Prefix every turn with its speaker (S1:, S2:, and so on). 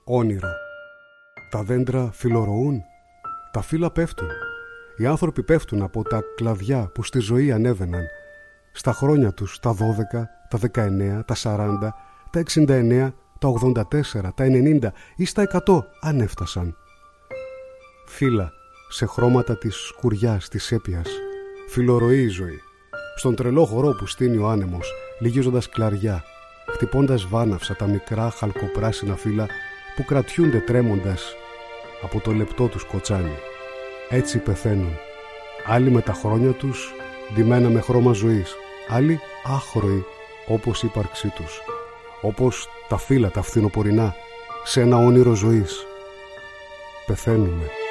S1: Όνειρο. Τα δέντρα φιλορροούν, τα φύλλα πέφτουν. Οι άνθρωποι πέφτουν από τα κλαδιά που στη ζωή ανέβαιναν. Στα χρόνια τους, τα 12, τα 19, τα 40, τα 69, τα 84, τα 90 ή στα 100 αν έφτασαν. Φύλλα σε χρώματα της σκουριάς, της σέπιας. Φιλορροεί η ζωή. Στον τρελό χορό που στείνει ο άνεμος, λυγίζοντας κλαριά, χτυπώντας βάναυσα τα μικρά χαλκοπράσινα φύλλα που κρατιούνται τρέμοντας από το λεπτό τους κοτσάνι. Έτσι πεθαίνουν. Άλλοι με τα χρόνια τους ντυμένα με χρώμα ζωής, άλλοι άχρωοι όπως η ύπαρξή τους, όπως τα φύλλα τα φθινοπορεινά σε ένα όνειρο ζωής. Πεθαίνουμε.